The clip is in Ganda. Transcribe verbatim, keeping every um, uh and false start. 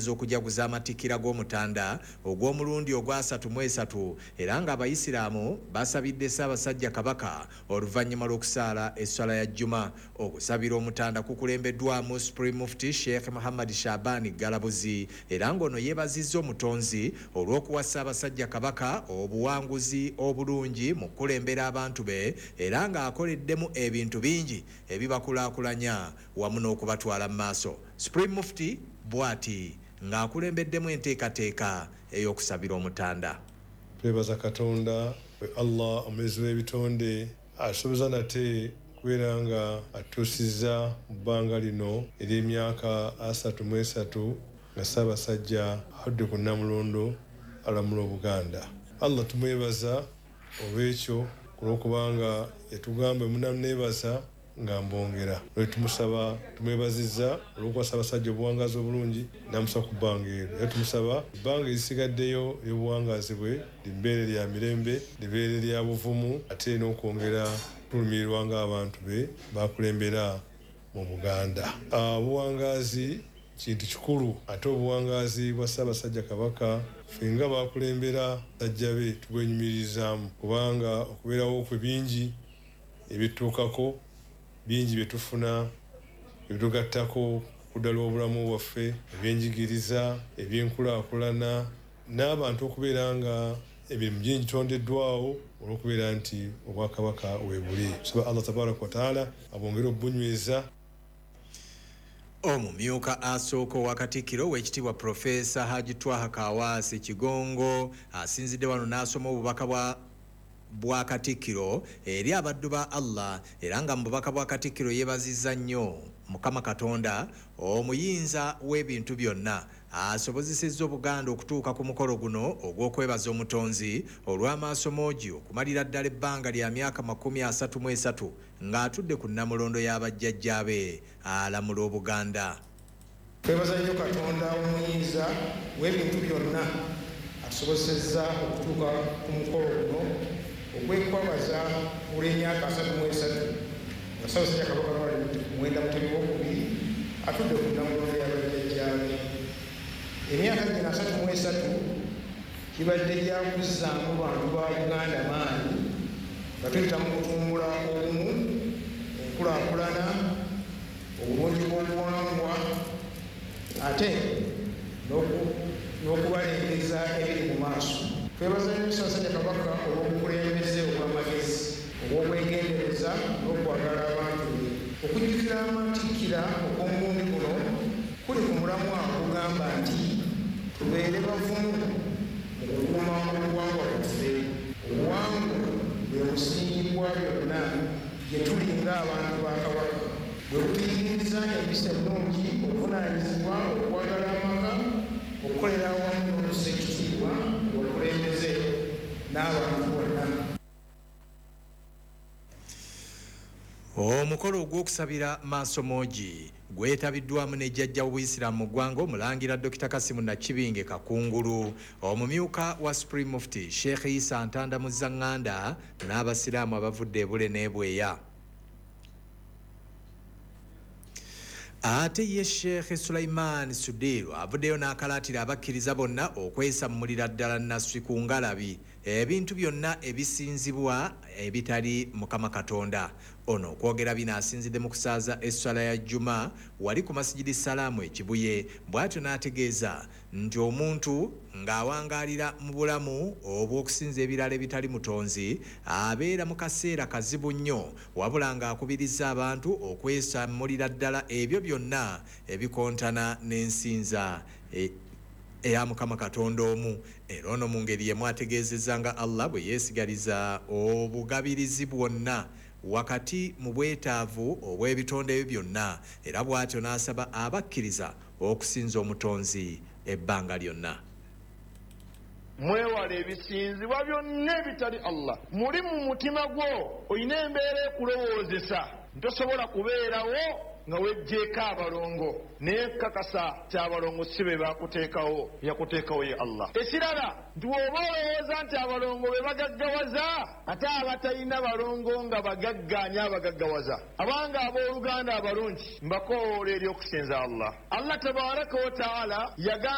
z'okujaguza amatikira g'omutanda ogw'omulundi ogwasatu mu esatu era nga abayisiraamu basabidde Ssaabasajja Kabaka oluvannyuma lw'okusaala esswala ya Juma. Okusabira omutanda kukulembeddwamu Supreme Mufti Sheikh Muhammad Shaban Galabuzi era ng'ono yeebazizza omutonzi olw'okuwa Ssaabasajja Kabaka obuwanguzi obulungi mu kukulembera abantu be era ng'akoleddemu ebintu bingi ebibakulaakulanya wamu n'okubatwala mu maaso. Supreme Mufti bw'ati ng'akulembeddemu enteekateeka ey'okusabira omutanda. Twebaza Katonda Allah omulezi w'ebitonde asoboza nate kubeera nga atuusizza mu bbanga lino ery'emyaka asatu mu esatu nga Ssaabasajja adde ku Namulondo alamula Obuganda. Allah tumwebaza olw'ekyo olw'okubanga yatugamba munaneebaza nga mbongera. Lwe tumusaba tumwebazizza olw'okuwa Ssaabasajja obuwangazi obulungi namusaba ku bbanga eryo. Era tumusaba ebbanga erisigaddeyo ery'obuwangazi bwe limbeere lya mirembe, libeere lya buvumu ate n'okwongera tulumirirwa ng'abantu be bakulembera mu Buganda. Obuwangazi kintu kikulu ate obuwangazi bwa Ssaabasajja Kabaka fenga bakulembera sajja be tubwenyumirizaamu kubanga okubeerawo kwe bingi ebituukako bingi bye tufuna ebitugattako kuddala obulamu bwaffe ebyenjigiriza ebyenkulaakulana n'abantu okubeera nga emirimu gingi gitondeddwawo olw'okubeera nti obwakabaka weebuli. Tusaba Allah tabaraka wa taala abongere obunyweza. Omumyuka asooka owa Katikkiro w'ekitiibwa Profesa Haji Twaha Kawaasi Kigongo asinzidde wano n'asoma obubaka bwa bwa Katikkiro eri abaddu ba Allah era nga mu bubaka bwa Katikkiro yeebazizza nnyo Mukama Katonda omuyinza w'ebintu byonna asobozesezza Obuganda okutuuka ku mukolo guno ogw'okwebaza omutonzi olw'amaasomogi okumalira ddala ebbanga lya myaka makumi asatu mu esatu ng'atudde ku Namulondo y'abajjajjaabe alamula Obuganda. Twebaza nnyo Katonda omuyinza w'ebintu byonna atusobozesezza okutuuka ku mukolo guno ogw'ekwebaza olw'emyaka asatu mu esatu nga Ssaabasajja Kabaka Lwali mwenda Mutebi w'okubiri atudde ku Namulondo y'abajjajjaabe. Emyaka gino asatu mu esatu kibadde gyakuzzaamu bantu ba Uganda maanyi nga tuyita mu kutumbula obumu, enkulaakulana, obulungi bw'obuwangwa ate n'okubalengeza ebiri mu maaso. Twebaza nnyo Ssaabasajja Kabaka olw'obukulembeze obw'amagezi obw'obwegendereza n'okwagala abantu be. Okujjukira amatikkira okw'omulundi guno kuli ku mulamwa okugamba nti tubeere bavumu mu kukuuma obuwangwa bwaffe. Obuwangwa bwe busingi bwa byonna gye tuli ng'abantu ba Kabaka, bwe butuyigiriza empisa ennungi, obuvunaanyizibwa, okwagala amaka, okukolera awamu n'olusa ekitiibwa obukulembeze n'abantu bonna. Omukolo ogw'okusabira maasomogi gwetabiddwamu ne jjajja w'Obuyisiraamu mu ggwanga Omulangira Dokita Kasimu Nakibinge Kakungulu, omumyuka wa Supreme Mufti Sheikh Issa Ntanda Muzaŋŋanda n'Abasiraamu abavudde ebule n'ebweya. Ate ye Sheikh Sulaiman Sudiru avuddeyo n'akalaatira abakkiriza bonna okwesammulira ddala Naswi ku ngalabi ebintu byonna ebisinzibwa ebitali Mukama Katonda. Ono okwogera bino asinzidde mu kusaaza esswala ya Juma wali ku Masjidi Salaamu e Kibuye, bw'atyo n'ategeeza nti omuntu ng'awangaalira mu bulamu obw'okusinza ebirala ebitali mutonzi abeera mu kaseera kazibu nnyo, wabula ng'akubiriza abantu okwesammulira ddala ebyo byonna ebikontana n'ensinza e eya Mukama Katonda omu. Era ono mu ngeri yemu ategeezezza nga Allah bwe yeesigaliza obugabirizi bwonna wakati mu bwetaavu obw'ebitonde ebyo byonna, era bw'atyo n'asaba abakkiriza okusinza omutonzi ebbanga lyonna. Mwewale ebisinzibwa byonna ebitali Allah. Muli mu mutima gwo oyina embeera ekulowoozesa ntosobola kubeerawo nga wejjeeko abalongo naye kakasa ti abalongo si be bakuteekawo, yakuteekawo ye Allah. Ekirala nti bw'oba olowooza nti abalongo be bagaggawaza ate abatalina balongo nga bagagganya abagaggawaza, abanga abooluganda abalungi mbakoola eri okusinza Allah. Allah tabaraka wa taala yaga